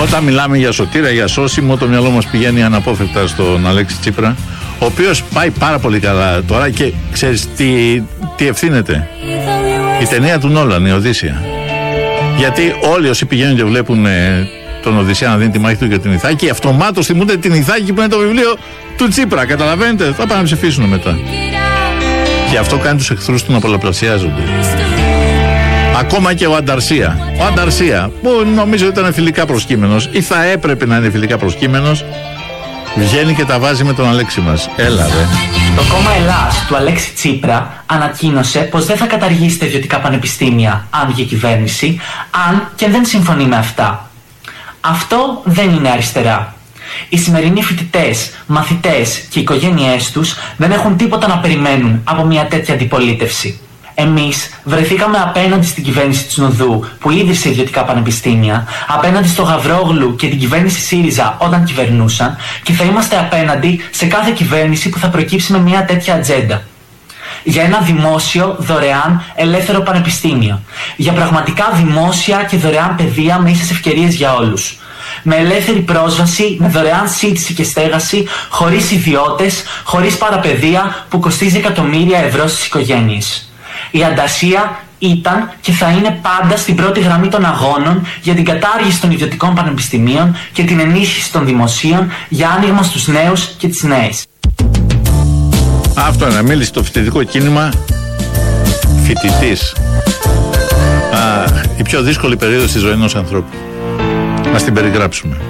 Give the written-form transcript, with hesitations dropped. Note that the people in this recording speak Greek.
Όταν μιλάμε για σωτήρα, για σώσιμο, το μυαλό μας πηγαίνει αναπόφευκτα στον Αλέξη Τσίπρα, ο οποίος πάει πάρα πολύ καλά τώρα και ξέρεις τι ευθύνεται? Η ταινία του Νόλαν, η Οδύσσεια. Γιατί όλοι όσοι πηγαίνουν και βλέπουν τον Οδυσσέα να δίνει τη μάχη του για την Ιθάκη, αυτομάτως θυμούνται την Ιθάκη που είναι το βιβλίο του Τσίπρα. Καταλαβαίνετε, θα πάνε να ψηφίσουν μετά. Και αυτό κάνει τους εχθρούς του να πολλαπλασιάζονται. Ακόμα και ο Ανταρσία. Ο Ανταρσία, που νομίζω ήταν φιλικά προσκύμενος ή θα έπρεπε να είναι φιλικά προσκύμενος, βγαίνει και τα βάζει με τον Αλέξη μας. Έλα ρε. Το κόμμα Ελλάς του Αλέξη Τσίπρα ανακοίνωσε πως δεν θα καταργήσει τα ιδιωτικά πανεπιστήμια αν βγει κυβέρνηση, αν και δεν συμφωνεί με αυτά. Αυτό δεν είναι αριστερά. Οι σημερινοί φοιτητές, μαθητές και οι οικογένειές τους δεν έχουν τίποτα να περιμένουν από μια τέτοια αντιπολίτευση. Εμείς βρεθήκαμε απέναντι στην κυβέρνηση της Νοδού που ίδρυσε ιδιωτικά πανεπιστήμια, απέναντι στο Γαβρόγλου και την κυβέρνηση ΣΥΡΙΖΑ όταν κυβερνούσαν και θα είμαστε απέναντι σε κάθε κυβέρνηση που θα προκύψει με μια τέτοια ατζέντα. Για ένα δημόσιο, δωρεάν, ελεύθερο πανεπιστήμιο. Για πραγματικά δημόσια και δωρεάν παιδεία με ίσες ευκαιρίες για όλους. Με ελεύθερη πρόσβαση, με δωρεάν σύντηση και στέγαση, χωρίς ιδιώτες, χωρίς παραπαιδεία που κοστίζει εκατομμύρια ευρώ στις οικογένειες. Η Ανταρσία ήταν και θα είναι πάντα στην πρώτη γραμμή των αγώνων για την κατάργηση των ιδιωτικών πανεπιστημίων και την ενίσχυση των δημοσίων για άνοιγμα στους νέους και τις νέες. Αυτό είναι, μίλησε το φοιτητικό κίνημα φοιτητής. Η πιο δύσκολη περίοδος στη ζωή ενός ανθρώπου. Να την περιγράψουμε.